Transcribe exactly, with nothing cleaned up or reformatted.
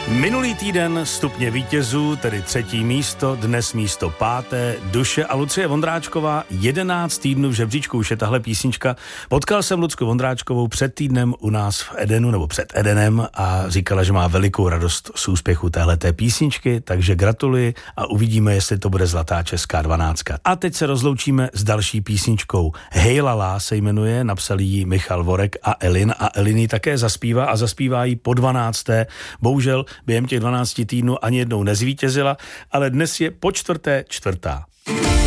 Minulý týden stupně vítězů, tedy třetí místo, dnes místo páté, Duše a Lucie Vondráčková, jedenáct týdnů v žebříčku, už je tahle písnička. Potkal jsem Lucku Vondráčkovou před týdnem u nás v Edenu, nebo před Edenem a říkala, že má velikou radost z úspěchu téhleté písničky, takže gratuluji a uvidíme, jestli to bude zlatá česká dvanáctka. A teď se rozloučíme s další písničkou. Hej Lala se jmenuje, napsali ji Michal Vorek a Elin a Elin ji také zaspívá a zaspívá ji po dvanácté. Bohužel během těch dvanácti týdnů ani jednou nezvítězila, ale dnes je po čtvrté čtvrtá.